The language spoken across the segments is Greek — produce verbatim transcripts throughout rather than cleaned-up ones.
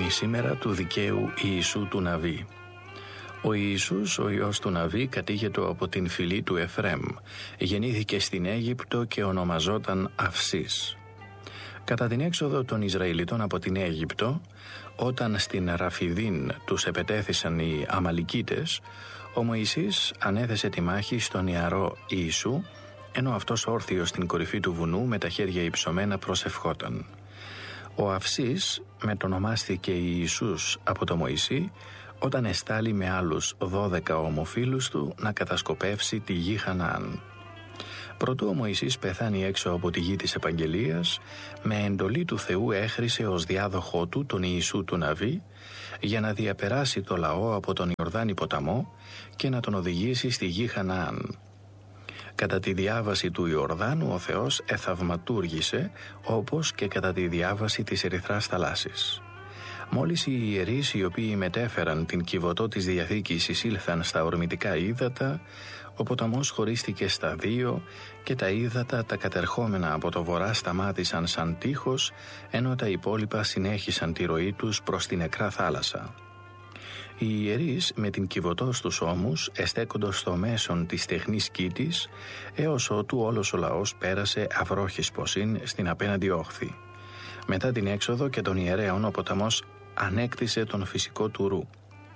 μνήμη σήμερα του δικαίου Ιησού του Ναβί. Ο Ιησούς, ο Υιός του Ναβί, κατήγετο από την φυλή του Εφραίμ. Γεννήθηκε στην Αίγυπτο και ονομαζόταν Αυσής. Κατά την έξοδο των Ισραηλιτών από την Αίγυπτο, όταν στην Ραφιδίν τους επετέθησαν οι Αμαλικίτες, ο Μωυσής ανέθεσε τη μάχη στον ιερό Ιησού, ενώ αυτός όρθιος στην κορυφή του βουνού με τα χέρια υψωμένα προσευχόταν. Ο Αυσής μετονομάστηκε Ιησούς από το Μωυσή όταν εστάλει με άλλους δώδεκα ομοφύλους του να κατασκοπεύσει τη γη Χαναάν. Προτού ο Μωυσής πεθάνει έξω από τη γη της Επαγγελίας, με εντολή του Θεού έχρισε ως διάδοχό του τον Ιησού του Ναβί για να διαπεράσει το λαό από τον Ιορδάνη ποταμό και να τον οδηγήσει στη γη Χαναάν. Κατά τη διάβαση του Ιορδάνου ο Θεός εθαυματούργησε, όπως και κατά τη διάβαση της Ερυθράς θαλάσσης. Μόλις οι ιερείς οι οποίοι μετέφεραν την κυβωτό της Διαθήκης εισήλθαν στα ορμητικά ύδατα, ο ποταμός χωρίστηκε στα δύο και τα ύδατα τα κατερχόμενα από το βορρά σταμάτησαν σαν τείχος, ενώ τα υπόλοιπα συνέχισαν τη ροή τους προς την νεκρά θάλασσα. Οι ιερείς με την κυβωτό στους ώμους εστέκοντος στο μέσον της τεχνής κήτης, έως ότου όλος ο λαός πέρασε αυρόχης ποσήν στην απέναντι όχθη. Μετά την έξοδο και των ιερέων ο ποταμός ανέκτησε τον φυσικό του ρου.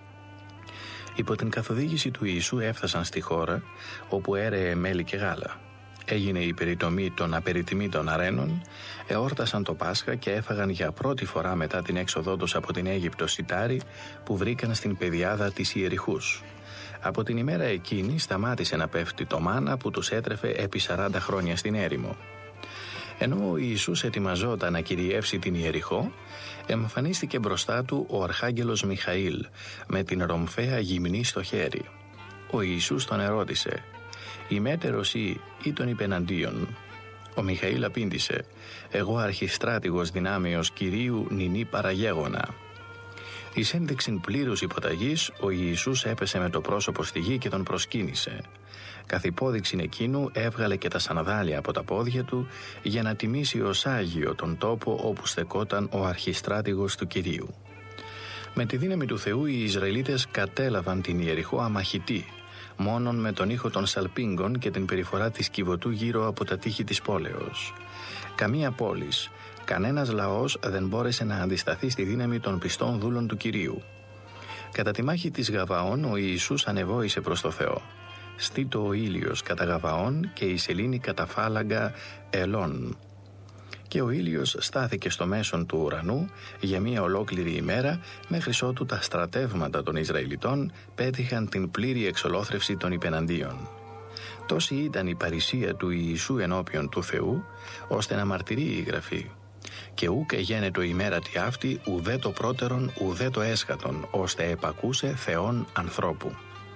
Υπό την καθοδήγηση του Ιησού έφτασαν στη χώρα όπου έρεε μέλι και γάλα. Έγινε η περιτομή των απεριτιμήτων αρένων, εόρτασαν το Πάσχα και έφαγαν για πρώτη φορά μετά την έξοδό τους από την Αίγυπτο σιτάρι που βρήκαν στην πεδιάδα της Ιεριχούς. Από την ημέρα εκείνη σταμάτησε να πέφτει το μάνα που τους έτρεφε επί σαράντα χρόνια στην έρημο. Ενώ ο Ιησούς ετοιμαζόταν να κυριεύσει την Ιεριχώ, εμφανίστηκε μπροστά του ο Αρχάγγελος Μιχαήλ με την ρομφαία γυμνή στο χέρι. Ο Ιησούς τον ερώτησε «Ημέτερος ή, ή τον υπεναντίον?» Ο Μιχαήλ απήντησε «Εγώ αρχιστράτηγος δυνάμεως Κυρίου νηνή παραγέγονα». Εις ένδειξην πλήρους υποταγής, ο Ιησούς έπεσε με το πρόσωπο στη γη και τον προσκύνησε. Καθ' υπόδειξην εκείνου έβγαλε και τα σανδάλια από τα πόδια του για να τιμήσει ως Άγιο τον τόπο όπου στεκόταν ο αρχιστράτηγος του Κυρίου. Με τη δύναμη του Θεού οι Ισραηλίτες κατέλαβαν την Ιεριχώ αμαχητή, μόνον με τον ήχο των σαλπίγκων και την περιφορά της κυβωτού γύρω από τα τείχη της πόλεως. Καμία πόλης, κανένας λαός δεν μπόρεσε να αντισταθεί στη δύναμη των πιστών δούλων του Κυρίου. Κατά τη μάχη της Γαβαών ο Ιησούς ανεβόησε προς το Θεό. Στήτω ο ήλιος κατά Γαβαών και η σελήνη κατά φάλαγγα Ελών. Και ο ήλιος στάθηκε στο μέσον του ουρανού για μία ολόκληρη ημέρα, μέχρι ότου τα στρατεύματα των Ισραηλιτών πέτυχαν την πλήρη εξολόθρευση των υπεναντίων. Τόση ήταν η παρησία του Ιησού ενώπιον του Θεού, ώστε να μαρτυρεί η Γραφή. Και ούκ εγένετο ημέρα τι αυτή, ουδέ το πρώτερον, ουδέ το έσχατον, ώστε επακούσε Θεόν ανθρώπου.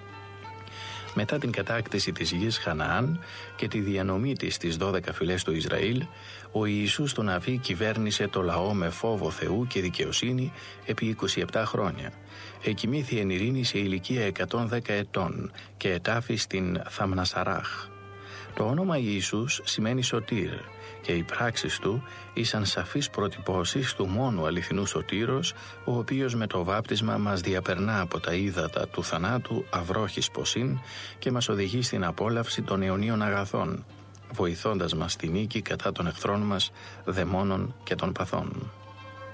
Μετά την κατάκτηση της γης Χαναάν και τη διανομή της στις δώδεκα φυλές του Ισραήλ, ο Ιησούς του Ναβί κυβέρνησε το λαό με φόβο Θεού και δικαιοσύνη επί είκοσι επτά χρόνια. Εκοιμήθη εν ειρήνη σε ηλικία εκατόν δέκα ετών και ετάφη στην Θαμνασαράχ. Το όνομα Ιησούς σημαίνει σωτήρ και οι πράξεις του ήσαν σαφείς προτυπώσεις του μόνου αληθινού σωτήρος, ο οποίος με το βάπτισμα μας διαπερνά από τα ύδατα του θανάτου αυρόχης ποσήν και μας οδηγεί στην απόλαυση των αιωνίων αγαθών, βοηθώντας μας στη νίκη κατά των εχθρών μας, δαιμόνων και των παθών.